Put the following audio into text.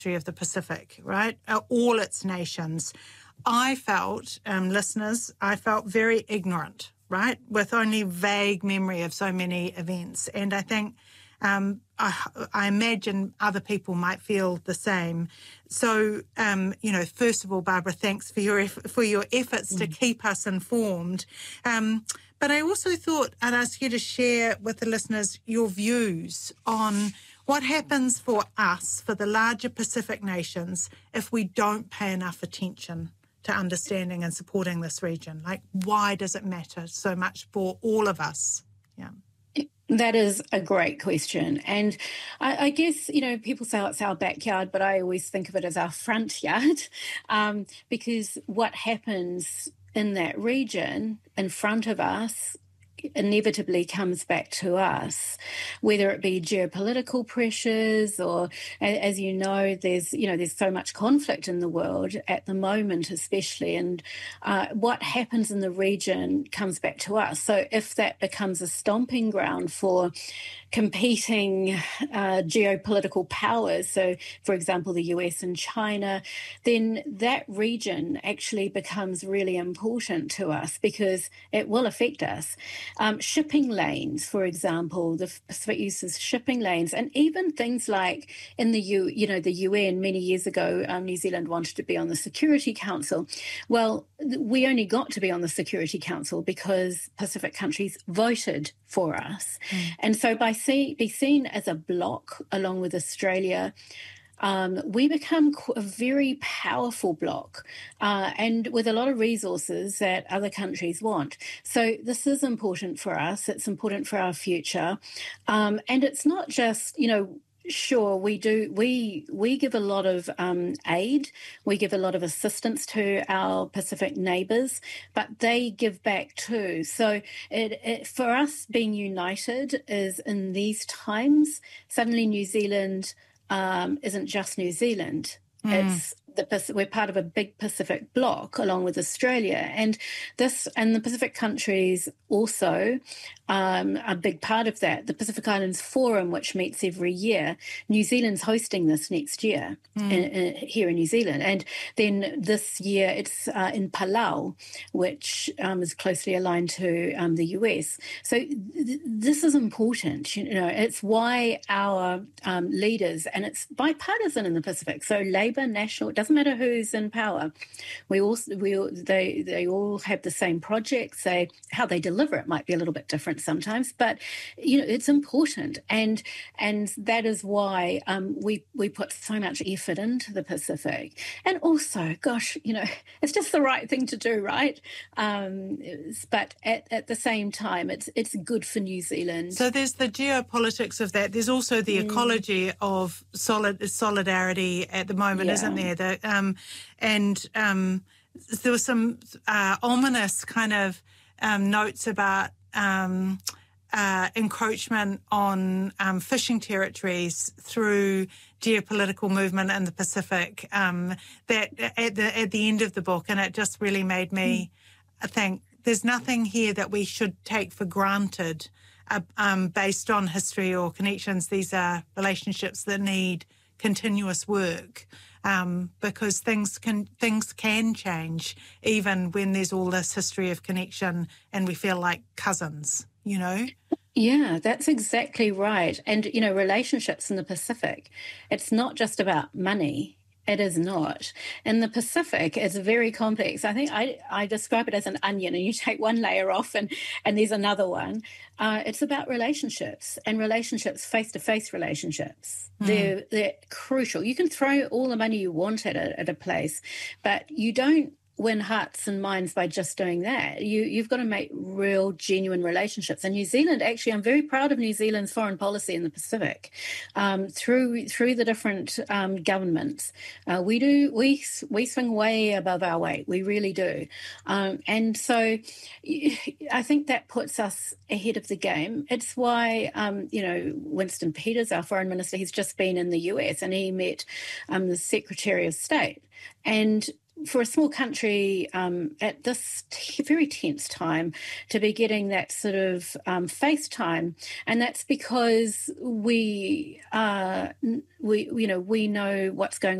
history of the Pacific, right? All its nations. I felt, listeners, I felt very ignorant, right, with only vague memory of so many events. And I think I imagine other people might feel the same. So, first of all, Barbara, thanks for your efforts to keep us informed. But I also thought I'd ask you to share with the listeners your views on what happens for us, for the larger Pacific nations, if we don't pay enough attention to understanding and supporting this region. Like, why does it matter so much for all of us? Yeah. That is a great question. And I guess, people say it's our backyard, but I always think of it as our front yard, because what happens in that region in front of us inevitably comes back to us, whether it be geopolitical pressures or, as you know, there's so much conflict in the world at the moment, especially, and what happens in the region comes back to us. So if that becomes a stomping ground for competing geopolitical powers, so for example the US and China, then that region actually becomes really important to us because it will affect us. Shipping lanes, for example, the Pacific uses shipping lanes, and even things like in the UN many years ago, New Zealand wanted to be on the Security Council. Well, we only got to be on the Security Council because Pacific countries voted for us. And so by be seen as a bloc along with Australia, we become a very powerful bloc and with a lot of resources that other countries want. So this is important for us. It's important for our future. And it's not just, sure, we give a lot of aid, we give a lot of assistance to our Pacific neighbours, but they give back too. So for us, being united is in these times, suddenly New Zealand isn't just New Zealand. We're part of a big Pacific bloc along with Australia, and the Pacific countries also a big part of that. The Pacific Islands Forum, which meets every year, New Zealand's hosting this next year here in New Zealand, and then this year it's in Palau, which is closely aligned to the US. So this is important. It's why our leaders, and it's bipartisan in the Pacific. So Labor, National, it doesn't matter who's in power. They all have the same projects. How they deliver it might be a little bit different sometimes, but it's important, and that is why we put so much effort into the Pacific. And also, gosh, it's just the right thing to do, right? But at the same time, it's good for New Zealand. So there's the geopolitics of that. There's also the ecology of solidarity at the moment, isn't there? There was some ominous kind of notes about encroachment on fishing territories through geopolitical movement in the Pacific that at the end of the book, and it just really made me think there's nothing here that we should take for granted based on history or connections. These are relationships that need continuous work. Because things can change even when there's all this history of connection and we feel like cousins, Yeah, that's exactly right. And, relationships in the Pacific, it's not just about money. It is not. In the Pacific, it's very complex. I think I describe it as an onion, and you take one layer off and there's another one. It's about relationships, and relationships, face-to-face relationships. They're crucial. You can throw all the money you want at a place, but you don't win hearts and minds by just doing that. You've got to make real, genuine relationships. And New Zealand, actually, I'm very proud of New Zealand's foreign policy in the Pacific. Through the different governments, we swing way above our weight. We really do. And so I think that puts us ahead of the game. It's why, Winston Peters, our foreign minister, he's just been in the US and he met the Secretary of State. And for a small country at this very tense time to be getting that sort of FaceTime, and that's because we know what's going